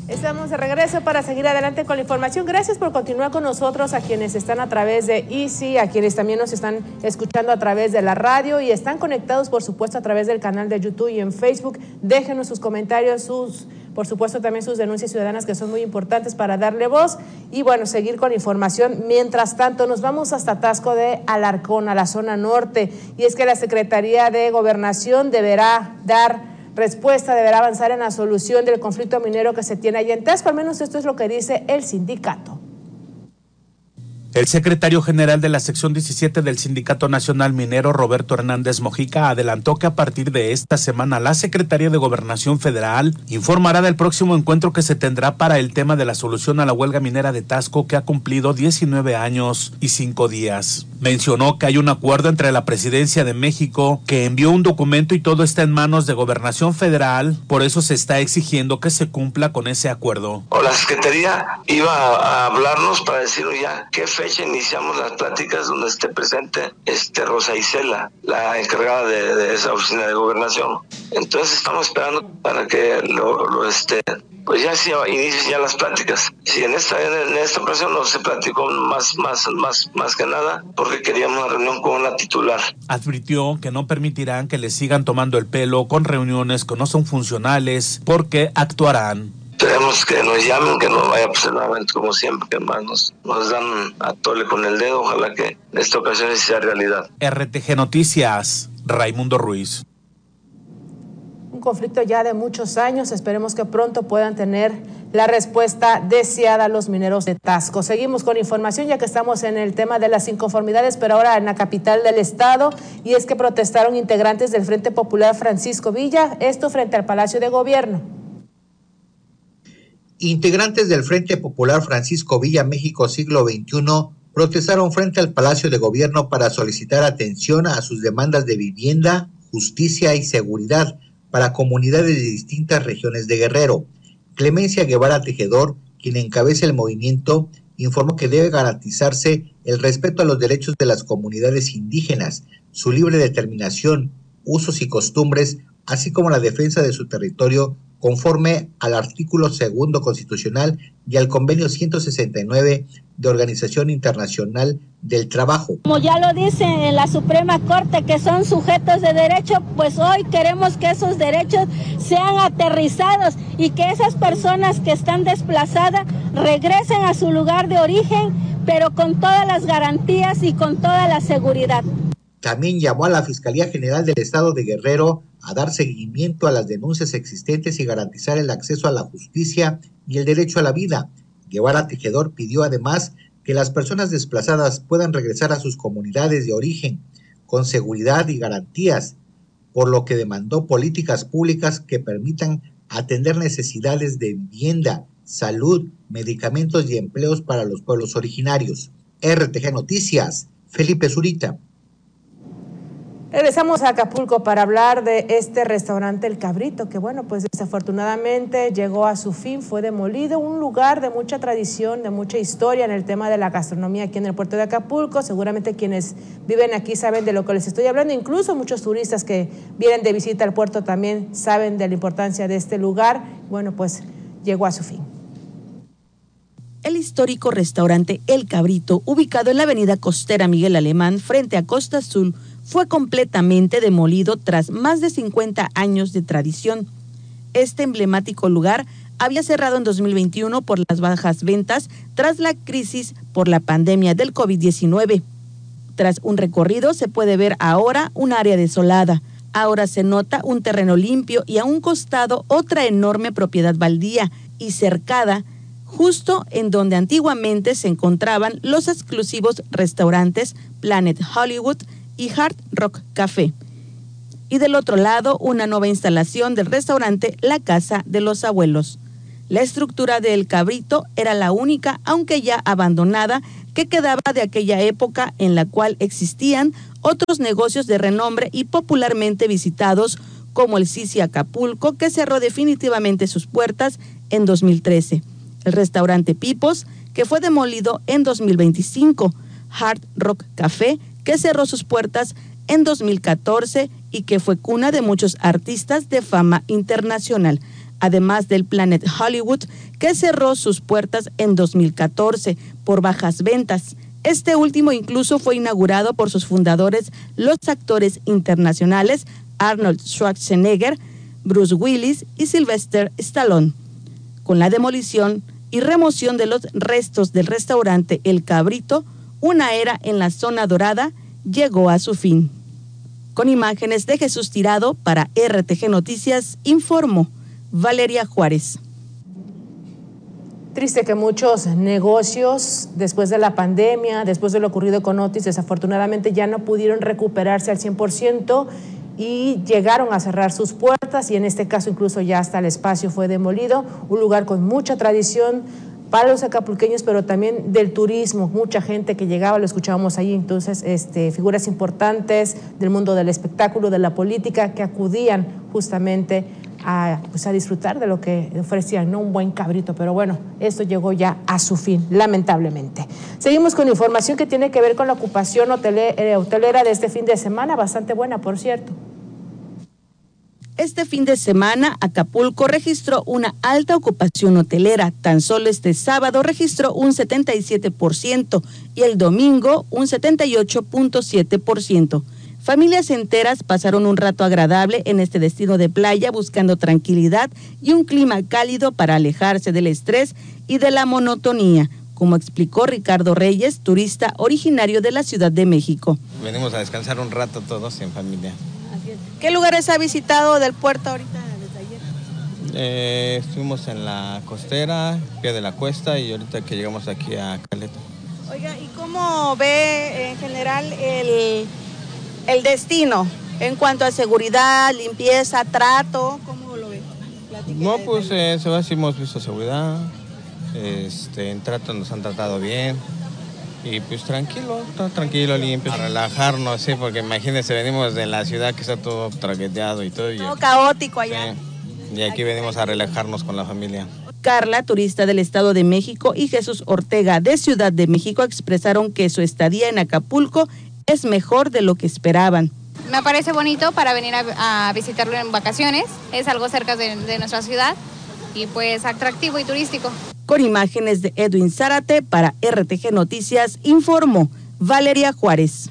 Estamos de regreso para seguir adelante con la información. Gracias por continuar con nosotros, a quienes están a través de Easy, a quienes también nos están escuchando a través de la radio y están conectados, por supuesto, a través del canal de YouTube y en Facebook. Déjenos sus comentarios, por supuesto, también sus denuncias ciudadanas, que son muy importantes para darle voz y, bueno, seguir con la información. Mientras tanto, nos vamos hasta Taxco de Alarcón, a la zona norte, y es que la Secretaría de Gobernación deberá deberá avanzar en la solución del conflicto minero que se tiene allá en Taxco. Al menos esto es lo que dice el sindicato. El secretario general de la sección 17 del Sindicato Nacional Minero, Roberto Hernández Mojica, adelantó que a partir de esta semana la Secretaría de Gobernación Federal informará del próximo encuentro que se tendrá para el tema de la solución a la huelga minera de Taxco, que ha cumplido 19 años y 5 días. Mencionó que hay un acuerdo entre la Presidencia de México, que envió un documento y todo está en manos de Gobernación Federal, por eso se está exigiendo que se cumpla con ese acuerdo. La Secretaría iba a hablarnos para decirnos ya qué fecha iniciamos las pláticas donde esté presente Rosa Isela, la encargada de esa oficina de gobernación. Entonces estamos esperando para que pues ya se inicien ya las pláticas. Si en esta ocasión no se platicó más que nada, porque queríamos una reunión con la titular. Advirtió que no permitirán que les sigan tomando el pelo con reuniones que no son funcionales, porque actuarán. Esperemos que nos llamen, que no vaya a pasar nuevamente como siempre, que más nos dan a tole con el dedo. Ojalá que en esta ocasión sea realidad. RTG Noticias, Raimundo Ruiz. Un conflicto ya de muchos años, esperemos que pronto puedan tener la respuesta deseada a los mineros de Taxco. Seguimos con información, ya que estamos en el tema de las inconformidades, pero ahora en la capital del estado, y es que protestaron integrantes del Frente Popular Francisco Villa, esto frente al Palacio de Gobierno. Integrantes del Frente Popular Francisco Villa México Siglo XXI protestaron frente al Palacio de Gobierno para solicitar atención a sus demandas de vivienda, justicia y seguridad para comunidades de distintas regiones de Guerrero. Clemencia Guevara Tejedor, quien encabeza el movimiento, informó que debe garantizarse el respeto a los derechos de las comunidades indígenas, su libre determinación, usos y costumbres, así como la defensa de su territorio conforme al artículo 2 constitucional y al convenio 169 de Organización Internacional del Trabajo. Como ya lo dice en la Suprema Corte, que son sujetos de derecho, pues hoy queremos que esos derechos sean aterrizados y que esas personas que están desplazadas regresen a su lugar de origen, pero con todas las garantías y con toda la seguridad. También llamó a la Fiscalía General del Estado de Guerrero a dar seguimiento a las denuncias existentes y garantizar el acceso a la justicia y el derecho a la vida. Guevara Tejedor pidió además que las personas desplazadas puedan regresar a sus comunidades de origen con seguridad y garantías, por lo que demandó políticas públicas que permitan atender necesidades de vivienda, salud, medicamentos y empleos para los pueblos originarios. RTG Noticias, Felipe Zurita. Regresamos a Acapulco para hablar de este restaurante El Cabrito, que bueno, pues desafortunadamente llegó a su fin, fue demolido, un lugar de mucha tradición, de mucha historia en el tema de la gastronomía aquí en el puerto de Acapulco. Seguramente quienes viven aquí saben de lo que les estoy hablando, incluso muchos turistas que vienen de visita al puerto también saben de la importancia de este lugar. Bueno, pues llegó a su fin. El histórico restaurante El Cabrito, ubicado en la avenida Costera Miguel Alemán, frente a Costa Azul, fue completamente demolido tras más de 50 años de tradición. Este emblemático lugar había cerrado en 2021 por las bajas ventas tras la crisis por la pandemia del COVID-19. Tras un recorrido se puede ver ahora un área desolada. Ahora se nota un terreno limpio y a un costado otra enorme propiedad baldía y cercada, justo en donde antiguamente se encontraban los exclusivos restaurantes Planet Hollywood y Hard Rock Café. Y del otro lado, una nueva instalación del restaurante La Casa de los Abuelos. La estructura de El Cabrito era la única, aunque ya abandonada, que quedaba de aquella época en la cual existían otros negocios de renombre y popularmente visitados, como el Sisi Acapulco, que cerró definitivamente sus puertas en 2013. El restaurante Pipos, que fue demolido en 2025. Hard Rock Café, que cerró sus puertas en 2014 y que fue cuna de muchos artistas de fama internacional. además del Planet Hollywood, que cerró sus puertas en 2014 por bajas ventas. Este último incluso fue inaugurado por sus fundadores, los actores internacionales Arnold Schwarzenegger, Bruce Willis y Sylvester Stallone. Con la demolición y remoción de los restos del restaurante El Cabrito, una era en la zona dorada llegó a su fin. Con imágenes de Jesús Tirado para RTG Noticias, informó Valeria Juárez. Triste que muchos negocios, después de la pandemia, después de lo ocurrido con Otis, desafortunadamente ya no pudieron recuperarse al 100% y llegaron a cerrar sus puertas, y en este caso incluso ya hasta el espacio fue demolido, un lugar con mucha tradición para los acapulqueños, pero también del turismo, mucha gente que llegaba, lo escuchábamos ahí, entonces figuras importantes del mundo del espectáculo, de la política, que acudían justamente a disfrutar de lo que ofrecían, ¿no? Un buen cabrito, pero bueno, esto llegó ya a su fin, lamentablemente. Seguimos con información que tiene que ver con la ocupación hotelera de este fin de semana, bastante buena, por cierto. Este fin de semana, Acapulco registró una alta ocupación hotelera. Tan solo este sábado registró un 77% y el domingo un 78.7%. Familias enteras pasaron un rato agradable en este destino de playa buscando tranquilidad y un clima cálido para alejarse del estrés y de la monotonía, como explicó Ricardo Reyes, turista originario de la Ciudad de México. Venimos a descansar un rato todos en familia. ¿Qué lugares ha visitado del puerto ahorita desde ayer? Estuvimos en la costera, pie de la cuesta, y ahorita que llegamos aquí a Caleta. Oiga, ¿y cómo ve en general el destino en cuanto a seguridad, limpieza, trato? ¿Cómo lo ve? No, pues sí hemos visto seguridad, en trato nos han tratado bien. Y pues tranquilo, limpio, a relajarnos, sí, porque imagínense, venimos de la ciudad que está todo traqueteado y todo. Todo caótico allá. Sí, y aquí venimos a relajarnos con la familia. Carla, turista del Estado de México, y Jesús Ortega, de Ciudad de México, expresaron que su estadía en Acapulco es mejor de lo que esperaban. Me parece bonito para venir a visitarlo en vacaciones, es algo cerca de nuestra ciudad y pues atractivo y turístico. Con imágenes de Edwin Zárate para RTG Noticias, informó Valeria Juárez.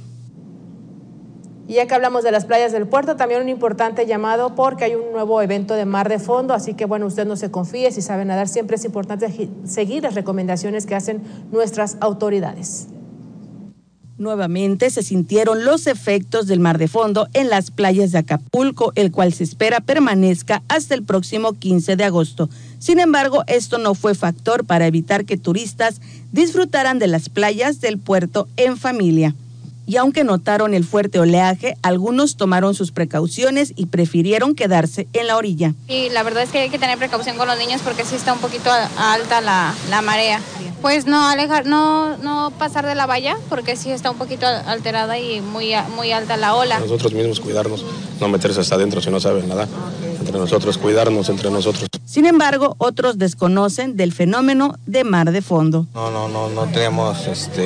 Y ya que hablamos de las playas del puerto, también un importante llamado porque hay un nuevo evento de mar de fondo, así que bueno, usted no se confíe, si sabe nadar, siempre es importante seguir las recomendaciones que hacen nuestras autoridades. Nuevamente se sintieron los efectos del mar de fondo en las playas de Acapulco, el cual se espera permanezca hasta el próximo 15 de agosto. Sin embargo, esto no fue factor para evitar que turistas disfrutaran de las playas del puerto en familia. Y aunque notaron el fuerte oleaje, algunos tomaron sus precauciones y prefirieron quedarse en la orilla. Y la verdad es que hay que tener precaución con los niños porque sí está un poquito alta la marea. Pues no pasar de la valla porque sí está un poquito alterada y muy alta la ola. Nosotros mismos cuidarnos, no meterse hasta adentro si no saben nada. Entre nosotros, cuidarnos entre nosotros. Sin embargo, otros desconocen del fenómeno de mar de fondo. No tenemos,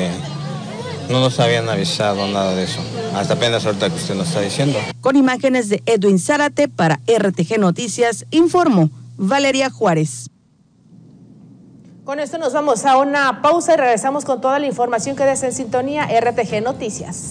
no nos habían avisado nada de eso. Hasta apenas ahorita que usted nos está diciendo. Con imágenes de Edwin Zárate para RTG Noticias, informó Valeria Juárez. Con esto nos vamos a una pausa y regresamos con toda la información. Quédese en sintonía, RTG Noticias.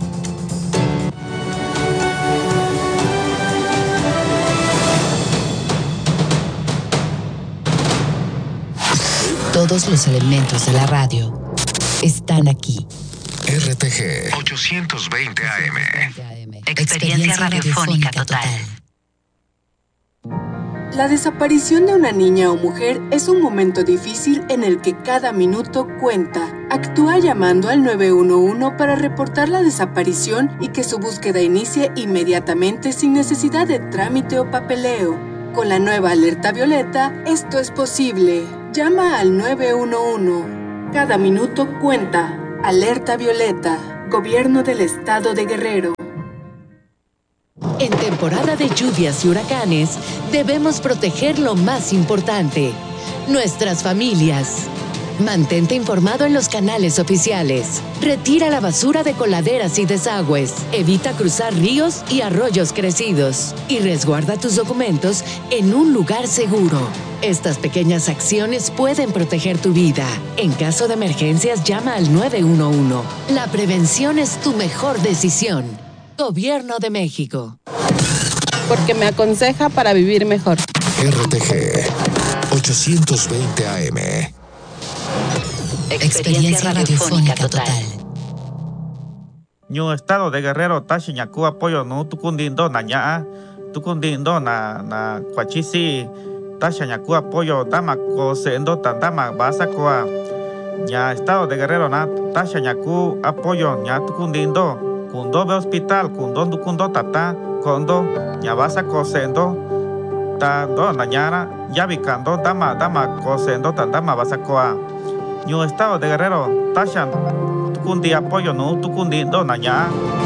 Todos los elementos de la radio están aquí. RTG 820 AM. Experiencia radiofónica total. La desaparición de una niña o mujer es un momento difícil en el que cada minuto cuenta. Actúa llamando al 911 para reportar la desaparición y que su búsqueda inicie inmediatamente sin necesidad de trámite o papeleo. Con la nueva alerta violeta, esto es posible. Llama al 911. Cada minuto cuenta. Alerta violeta. Gobierno del Estado de Guerrero. En temporada de lluvias y huracanes, debemos proteger lo más importante, nuestras familias. Mantente informado en los canales oficiales. Retira la basura de coladeras y desagües. Evita cruzar ríos y arroyos crecidos. Y resguarda tus documentos en un lugar seguro. Estas pequeñas acciones pueden proteger tu vida. En caso de emergencias, llama al 911. La prevención es tu mejor decisión. Gobierno de México. Porque me aconseja para vivir mejor. RTG 820 AM. Experiencia radiofónica total. Ñu estado de Guerrero Tashiñaku apoyo no tukundindo naña tukundindo na cuachisi Tashiñaku apoyo dama cosendo tandama basacoa. Ya estado de Guerrero na Tashiñaku apoyo ña tukundindo kundo be hospital kundo tata kondo ña basaco sendo tando nañara ya vicando dama cosendo tandama basacoa. Ñu estado de Guerrero Tashan tukundi apoyo no tukundindo naña